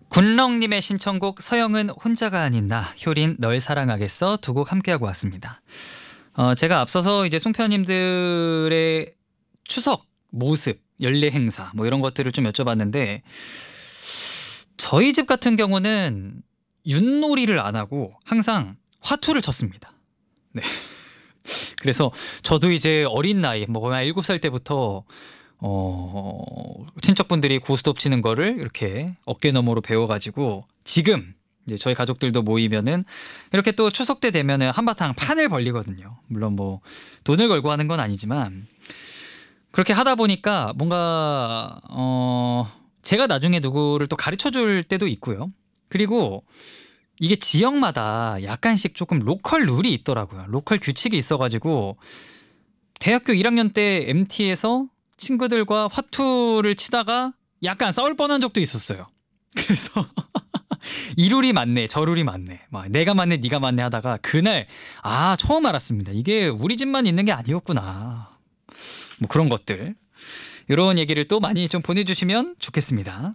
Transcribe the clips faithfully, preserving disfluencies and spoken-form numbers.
군렁님의 신청곡 서영은 혼자가 아닌 나, 효린 널 사랑하겠어 두 곡 함께하고 왔습니다. 어, 제가 앞서서 이제 송편님들의 추석 모습, 연례 행사 뭐 이런 것들을 좀 여쭤봤는데 저희 집 같은 경우는 윷놀이를 안 하고 항상 화투를 쳤습니다. 네. 그래서 저도 이제 어린 나이 뭐 한 일곱 살 때부터 어, 친척분들이 고스톱 치는 거를 이렇게 어깨너머로 배워가지고 지금 이제 저희 가족들도 모이면은 이렇게 또 추석 때 되면은 한바탕 판을 벌리거든요. 물론 뭐 돈을 걸고 하는 건 아니지만 그렇게 하다 보니까 뭔가 어 제가 나중에 누구를 또 가르쳐 줄 때도 있고요. 그리고 이게 지역마다 약간씩 조금 로컬 룰이 있더라고요. 로컬 규칙이 있어가지고 대학교 일 학년 때 엠티에서 친구들과 화투를 치다가 약간 싸울 뻔한 적도 있었어요. 그래서 이 룰이 맞네 저 룰이 맞네 막 내가 맞네 네가 맞네 하다가 그날 아 처음 알았습니다. 이게 우리 집만 있는 게 아니었구나. 뭐 그런 것들 이런 얘기를 또 많이 좀 보내주시면 좋겠습니다.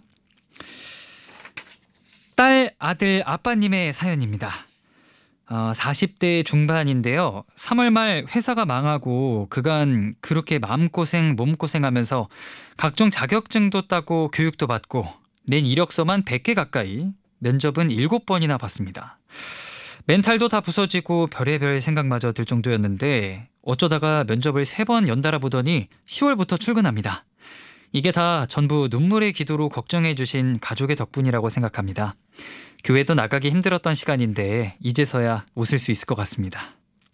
딸, 아들, 아빠님의 사연입니다. 어, 사십 대 중반인데요. 삼월 말 회사가 망하고 그간 그렇게 마음고생 몸고생하면서 각종 자격증도 따고 교육도 받고 낸 이력서만 백 개 가까이, 면접은 일곱 번이나 봤습니다. 멘탈도 다 부서지고 별의별 생각마저 들 정도였는데 어쩌다가 면접을 세 번 연달아 보더니 시월부터 출근합니다. 이게 다 전부 눈물의 기도로 걱정해 주신 가족의 덕분이라고 생각합니다. 교회도 나가기 힘들었던 시간인데 이제서야 웃을 수 있을 것 같습니다.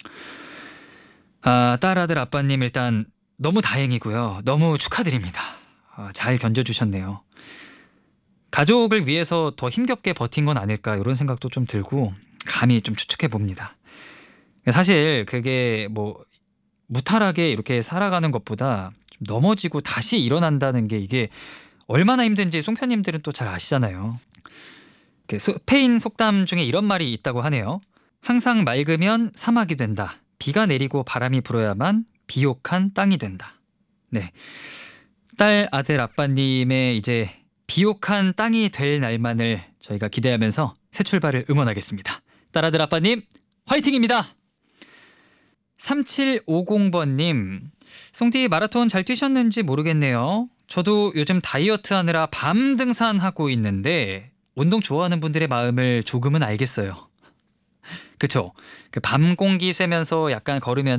아, 딸, 아들, 아빠님 일단 너무 다행이고요. 너무 축하드립니다. 아, 잘 견뎌주셨네요. 가족을 위해서 더 힘겹게 버틴 건 아닐까 이런 생각도 좀 들고 감히 좀 추측해 봅니다. 사실 그게 뭐 무탈하게 이렇게 살아가는 것보다 좀 넘어지고 다시 일어난다는 게 이게 얼마나 힘든지 송편님들은 또 잘 아시잖아요. 스페인 속담 중에 이런 말이 있다고 하네요. 항상 맑으면 사막이 된다. 비가 내리고 바람이 불어야만 비옥한 땅이 된다. 네, 딸, 아들, 아빠님의 이제 비옥한 땅이 될 날만을 저희가 기대하면서 새 출발을 응원하겠습니다. 딸, 아들, 아빠님 화이팅입니다. 삼칠오공 번님, 송디 마라톤 잘 뛰셨는지 모르겠네요. 저도 요즘 다이어트 하느라 밤 등산하고 있는데 운동 좋아하는 분들의 마음을 조금은 알겠어요. 그쵸? 그 밤 공기 쐬면서 약간 걸으면